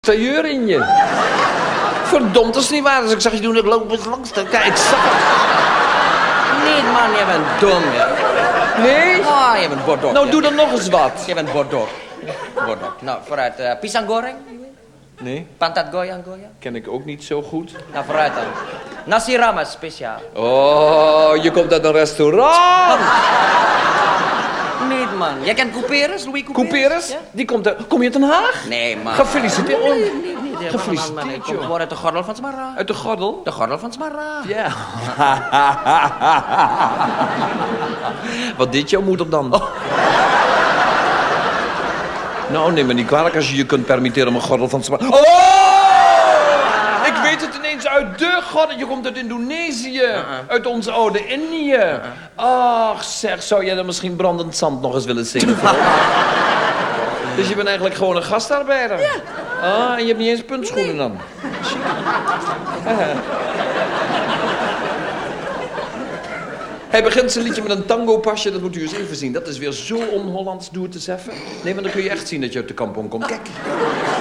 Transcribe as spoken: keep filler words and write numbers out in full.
tailleur in je. Verdomd, dat is niet waar. Als ik zag je doen, ik loop het langs. Kijk, ik zag het. Niet, man, jij bent dom, ja. Nee? Ah, jij bent bordok. Nou, ja. doe dan nog eens wat. Jij bent bordok. Bordok. Nou, vooruit. Uh, pisang goreng? Nee, Pantat goyang goyang? ken ik ook niet zo goed. Nou, vooruit dan. Nasi rames speciaal. Oh, je komt uit een restaurant. Niet, man. Jij kent Couperus, Louis Couperus? Couperus? Ja? Die komt uit... Kom je uit Den Haag? Nee, man. Gefeliciteerd. Nee, nee, nee. nee. Gefeliciteerd, man, man, Ik kom joh. gewoon uit de gordel van Smara. Uit de gordel? De gordel van Smara. Ja. Wat dit jouw moeder dan? Oh. Nou, neem me niet kwalijk als je je kunt permitteren om een gordel van te... Oh! Ik weet het ineens uit de gordel. Je komt uit Indonesië. Uh-uh. Uit onze oude Indië. Uh-uh. Ach, zeg, zou jij dan misschien brandend zand nog eens willen zingen? Dus je bent eigenlijk gewoon een gastarbeider? Ja. Ah, en je hebt niet eens puntschoenen nee. dan? Uh. Hij begint zijn liedje met een tango-pasje, dat moet u eens even zien. Dat is weer zo on-Hollands, doe het eens even. Nee, maar dan kun je echt zien dat je uit de kampong komt. Kijk.